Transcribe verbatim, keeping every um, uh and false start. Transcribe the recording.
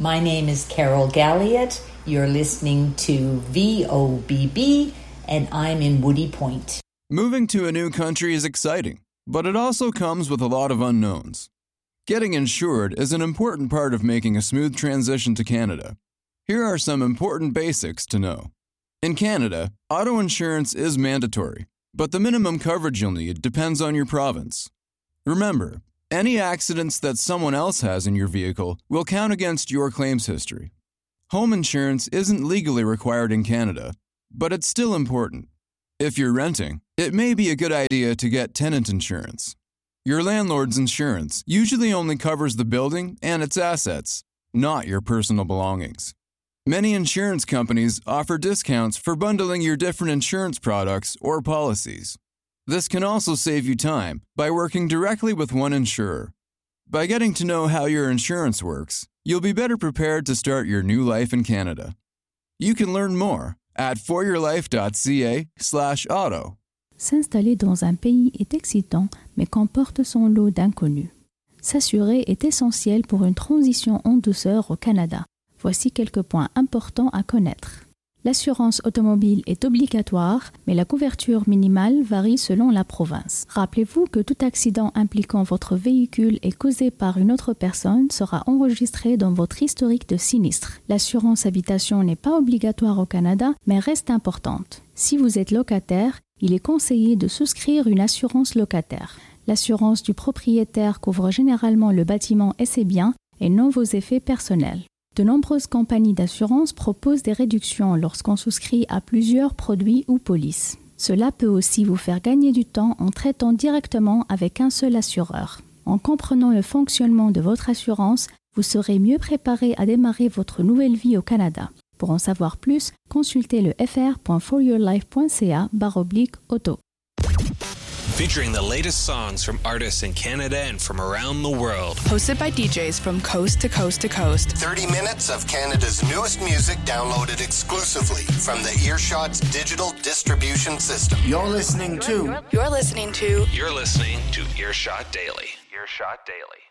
My name is Carol Galliot. You're listening to V O B B, and I'm in Woody Point. Moving to a new country is exciting, but it also comes with a lot of unknowns. Getting insured is an important part of making a smooth transition to Canada. Here are some important basics to know. In Canada, auto insurance is mandatory, but the minimum coverage you'll need depends on your province. Remember, any accidents that someone else has in your vehicle will count against your claims history. Home insurance isn't legally required in Canada, but it's still important. If you're renting, it may be a good idea to get tenant insurance. Your landlord's insurance usually only covers the building and its assets, not your personal belongings. Many insurance companies offer discounts for bundling your different insurance products or policies. This can also save you time by working directly with one insurer. By getting to know how your insurance works, you'll be better prepared to start your new life in Canada. You can learn more at foryourlife.ca slash auto. S'installer dans un pays est excitant, mais comporte son lot d'inconnus. S'assurer est essentiel pour une transition en douceur au Canada. Voici quelques points importants à connaître. L'assurance automobile est obligatoire, mais la couverture minimale varie selon la province. Rappelez-vous que tout accident impliquant votre véhicule et causé par une autre personne sera enregistré dans votre historique de sinistre. L'assurance habitation n'est pas obligatoire au Canada, mais reste importante. Si vous êtes locataire, il est conseillé de souscrire une assurance locataire. L'assurance du propriétaire couvre généralement le bâtiment et ses biens, et non vos effets personnels. De nombreuses compagnies d'assurance proposent des réductions lorsqu'on souscrit à plusieurs produits ou polices. Cela peut aussi vous faire gagner du temps en traitant directement avec un seul assureur. En comprenant le fonctionnement de votre assurance, vous serez mieux préparé à démarrer votre nouvelle vie au Canada. Pour en savoir plus, consultez le fr.foryourlife.ca barre oblique auto. Featuring the latest songs from artists in Canada and from around the world. Hosted by D Js from coast to coast to coast. thirty minutes of Canada's newest music downloaded exclusively from the Earshot's digital distribution system. You're listening to... You're listening to... You're listening to Earshot Daily. Earshot Daily.